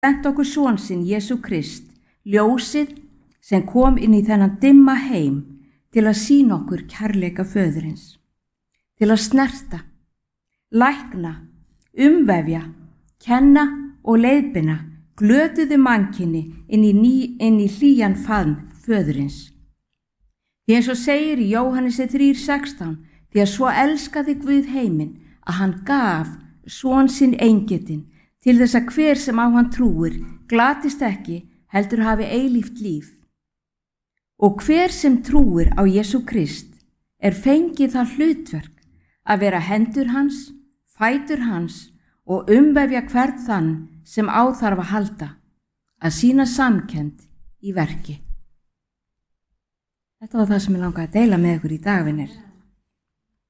sent okkur son sinn Jesú Krist, ljósið sem kom inn í þennan dimma heim til að sýna okkur kærleika föðurins, til að snerta, lækna, umvefja, kenna og leiðbeina glötuðu mannkyni inn í hlýjan faðm föðurins. Því eins og segir í Jóhannesi 3:16, því að svo elskaði Guð heiminn að hann gaf son sinn eingetinn til þess að hver sem á hann trúir glatist ekki, heldur hafi eilíft líf. Og hver sem trúir á Jesú Krist fengið það hlutverk að vera hendur hans, fætur hans og umvefja hvern þann sem á þarf að halda, að sýna samkennd í verki. Þetta var það sem ég langaði að deila með ykkur í dag, vinir.